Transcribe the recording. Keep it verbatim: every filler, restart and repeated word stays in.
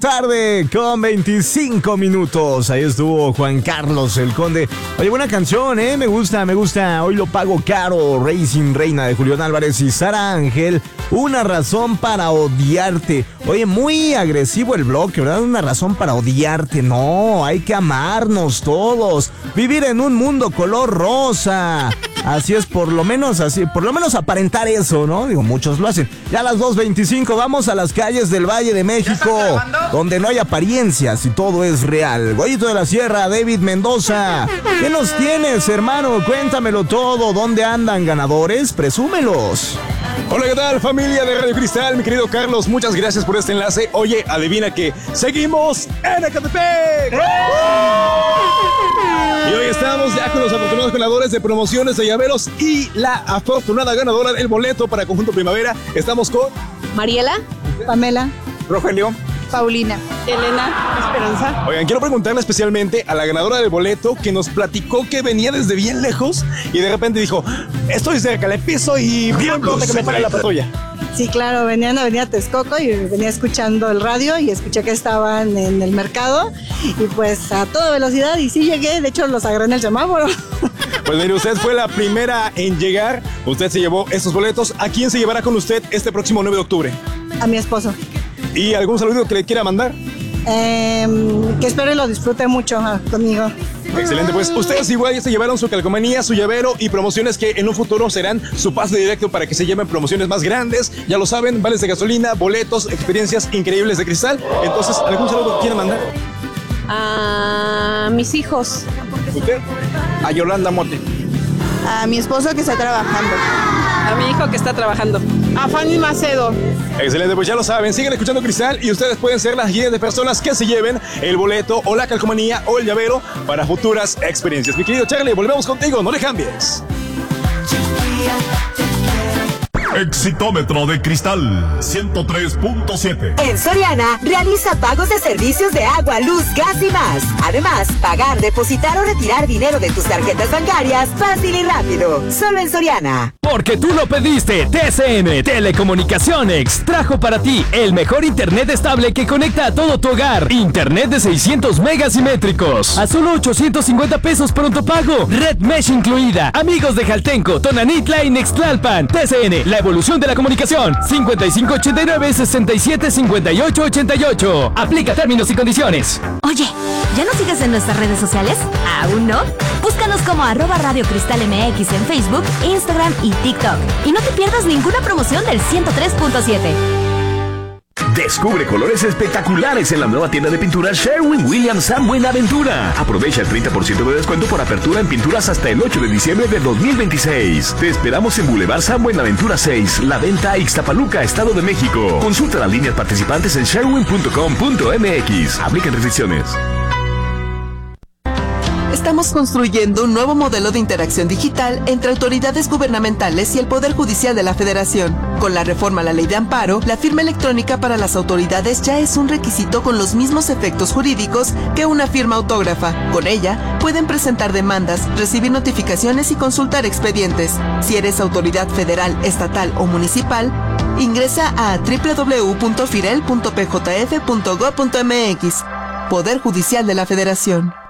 Tarde con veinticinco minutos. Ahí estuvo Juan Carlos el Conde. Oye, buena canción, ¿eh? Me gusta, me gusta. Hoy lo pago caro. Racing Reina de Julián Álvarez y Sara Ángel. Una razón para odiarte. Oye, muy agresivo el bloque, ¿verdad? Una razón para odiarte. No, hay que amarnos todos. Vivir en un mundo color rosa. Así es, por lo menos así, por lo menos aparentar eso, ¿no? Digo, muchos lo hacen. Ya a las dos veinticinco vamos a las calles del Valle de México, donde no hay apariencias y todo es real. Goyito de la Sierra, David Mendoza. ¿Qué nos tienes, hermano? Cuéntamelo todo. ¿Dónde andan ganadores? Presúmelos. Hola, ¿qué tal, familia de Radio Cristal? Mi querido Carlos, muchas gracias por este enlace. Oye, adivina que seguimos en Ecatepec. Y hoy estamos ya con los afortunados ganadores de promociones de llaveros y la afortunada ganadora del boleto para Conjunto Primavera. Estamos con Mariela, Pamela, Rogelio, Paulina, Elena, Esperanza. Oigan, quiero preguntarle especialmente a la ganadora del boleto que nos platicó que venía desde bien lejos y de repente dijo, estoy cerca, le piso y bien pronto que me pare la patrulla. Sí, claro, venían a venir a Texcoco y venía escuchando el radio y escuché que estaban en el mercado y pues a toda velocidad y sí llegué, de hecho los agarré en el semáforo. Pues mire, usted fue la primera en llegar, usted se llevó estos boletos. ¿A quién se llevará con usted este próximo nueve de octubre? A mi esposo. ¿Y algún saludo que le quiera mandar? Eh, que espero y lo disfrute mucho ah, conmigo. Excelente, pues ustedes igual ya se llevaron su calcomanía, su llavero y promociones que en un futuro serán su pase directo para que se lleven promociones más grandes. Ya lo saben, vales de gasolina, boletos, experiencias increíbles de Cristal. Entonces, ¿algún saludo que quiera mandar? A mis hijos. ¿Usted? A Yolanda Mote. A mi esposo que está trabajando. A mi hijo que está trabajando. A Fanny Macedo. Excelente, pues ya lo saben, sigan escuchando Cristal y ustedes pueden ser las guías de personas que se lleven el boleto o la calcomanía o el llavero para futuras experiencias. Mi querido Charlie, volvemos contigo, no le cambies. Exitómetro de Cristal ciento tres punto siete. En Soriana, realiza pagos de servicios de agua, luz, gas y más. Además, pagar, depositar o retirar dinero de tus tarjetas bancarias fácil y rápido. Solo en Soriana. Porque tú lo pediste, T C N Telecomunicaciones trajo para ti el mejor internet estable que conecta a todo tu hogar. Internet de seiscientos megas simétricos a solo ochocientos cincuenta pesos pronto pago. Red Mesh incluida. Amigos de Jaltenco, Tonanitla y Nextlalpan. T C N, la evolución de la comunicación. cincuenta y cinco ochenta y nueve, sesenta y siete cincuenta y ocho ochenta y ocho. Aplica términos y condiciones. Oye, ¿ya nos sigues en nuestras redes sociales? ¿Aún no? Búscanos como arroba Radio Cristal M X en Facebook, Instagram y TikTok. Y no te pierdas ninguna promoción del ciento tres punto siete. Descubre colores espectaculares en la nueva tienda de pinturas Sherwin-Williams San Buenaventura. Aprovecha el treinta por ciento de descuento por apertura en pinturas hasta el ocho de diciembre de dos mil veintiséis. Te esperamos en Boulevard San Buenaventura seis, La Venta, Ixtapaluca, Estado de México. Consulta las líneas participantes en sherwin punto com punto m x. Aplican restricciones. Estamos construyendo un nuevo modelo de interacción digital entre autoridades gubernamentales y el Poder Judicial de la Federación. Con la reforma a la Ley de Amparo, la firma electrónica para las autoridades ya es un requisito con los mismos efectos jurídicos que una firma autógrafa. Con ella, pueden presentar demandas, recibir notificaciones y consultar expedientes. Si eres autoridad federal, estatal o municipal, ingresa a doble u doble u doble u punto firel punto p j f punto gob punto m x. Poder Judicial de la Federación.